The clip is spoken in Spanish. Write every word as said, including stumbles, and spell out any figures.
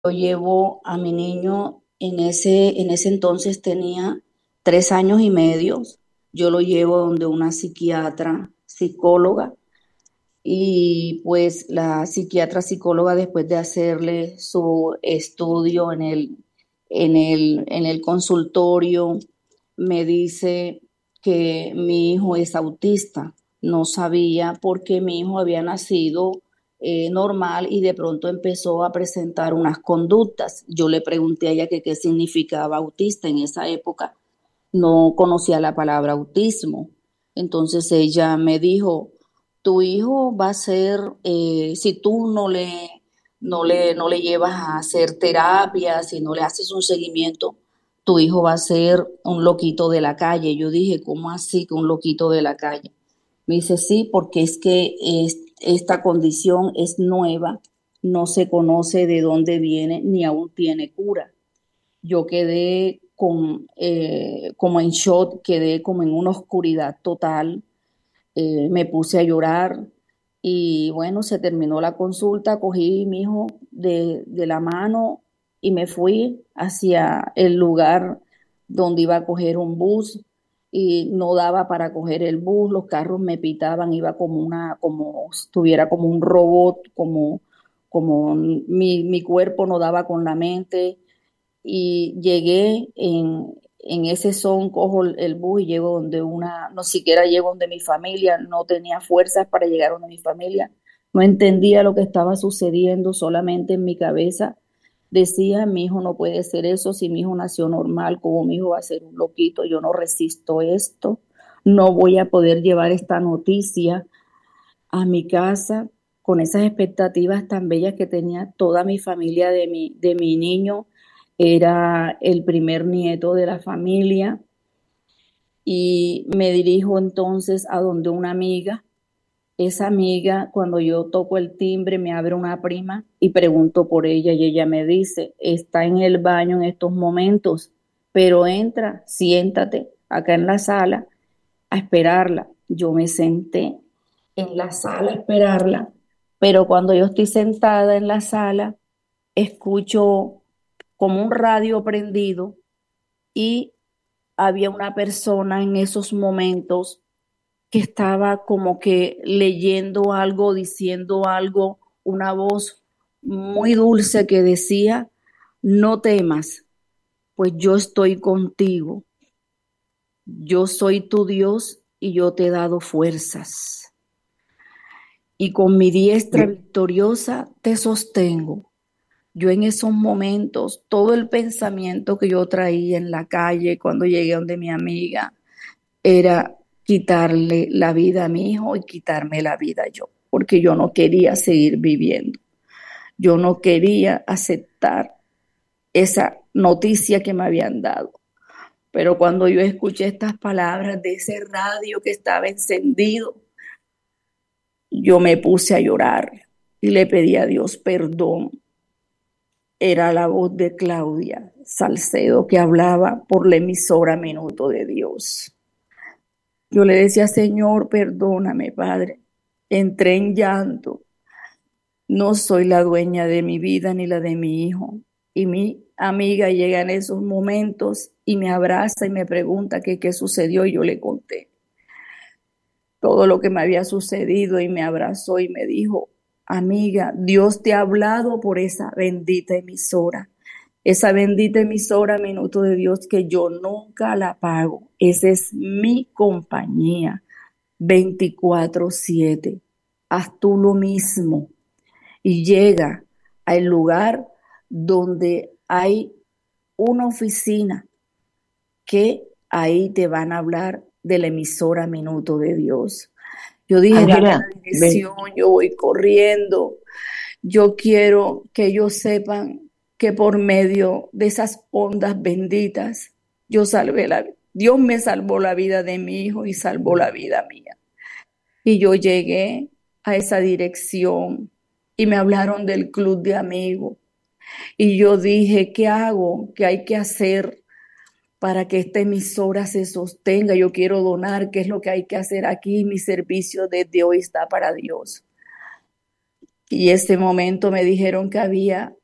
Yo llevo a mi niño en ese, en ese entonces tenía tres años y medio. Yo lo llevo donde una psiquiatra, psicóloga, y pues la psiquiatra psicóloga, después de hacerle su estudio en el, en el, en el consultorio, me dice que mi hijo es autista. No sabía porque mi hijo había nacido eh, normal y de pronto empezó a presentar unas conductas. Yo le pregunté a ella que qué significaba autista. En esa época no conocía la palabra autismo. Entonces ella me dijo, tu hijo va a ser, eh, si tú no le, no le, no le llevas a hacer terapia, si no le haces un seguimiento, tu hijo va a ser un loquito de la calle. Yo dije, ¿cómo así que un loquito de la calle? Me dice, sí, porque es que es- esta condición es nueva, no se conoce de dónde viene, ni aún tiene cura. Yo quedé con, eh, como en shock, quedé como en una oscuridad total, eh, me puse a llorar y bueno, se terminó la consulta, cogí a mi hijo de, de la mano y me fui hacia el lugar donde iba a coger un bus y no daba para coger el bus, los carros me pitaban, iba como una, como estuviera como un robot, como, como mi, mi cuerpo no daba con la mente y llegué en, en ese son, cojo el, el bus y llego donde una, no siquiera llego donde mi familia, no tenía fuerzas para llegar donde mi familia, no entendía lo que estaba sucediendo, solamente en mi cabeza decía, mi hijo no puede ser eso, si mi hijo nació normal, como mi hijo va a ser un loquito, yo no resisto esto, no voy a poder llevar esta noticia a mi casa con esas expectativas tan bellas que tenía toda mi familia de mi, de mi niño. Era el primer nieto de la familia y me dirijo entonces a donde una amiga. Esa amiga, cuando yo toco el timbre, me abre una prima y pregunto por ella y ella me dice, está en el baño en estos momentos, pero entra, siéntate acá en la sala a esperarla. Yo me senté en la sala a esperarla, pero cuando yo estoy sentada en la sala, escucho como un radio prendido y había una persona en esos momentos que estaba como que leyendo algo, diciendo algo, una voz muy dulce que decía, no temas, pues yo estoy contigo, yo soy tu Dios y yo te he dado fuerzas. Y con mi diestra victoriosa te sostengo. Yo en esos momentos, todo el pensamiento que yo traía en la calle cuando llegué donde mi amiga era quitarle la vida a mi hijo y quitarme la vida yo, porque yo no quería seguir viviendo. Yo no quería aceptar esa noticia que me habían dado. Pero cuando yo escuché estas palabras de ese radio que estaba encendido, yo me puse a llorar y le pedí a Dios perdón. Era la voz de Claudia Salcedo que hablaba por la emisora Minuto de Dios. Yo le decía, Señor, perdóname, Padre. Entré en llanto. No soy la dueña de mi vida ni la de mi hijo. Y mi amiga llega en esos momentos y me abraza y me pregunta que qué sucedió y yo le conté todo lo que me había sucedido y me abrazó y me dijo, amiga, Dios te ha hablado por esa bendita emisora. Esa bendita emisora Minuto de Dios que yo nunca la pago. Esa es mi compañía veinticuatro siete. Haz tú lo mismo y llega al lugar donde hay una oficina que ahí te van a hablar de la emisora Minuto de Dios. Yo dije, dame Ángela, la ven, dirección, yo voy corriendo. Yo quiero que ellos sepan que por medio de esas ondas benditas, yo salvé la vida. Dios me salvó la vida de mi hijo y salvó la vida mía. Y yo llegué a esa dirección y me hablaron del club de amigos. Y yo dije, ¿qué hago? ¿Qué hay que hacer para que esta emisora se sostenga? Yo quiero donar, ¿qué es lo que hay que hacer aquí? Mi servicio desde hoy está para Dios. Y ese momento me dijeron que había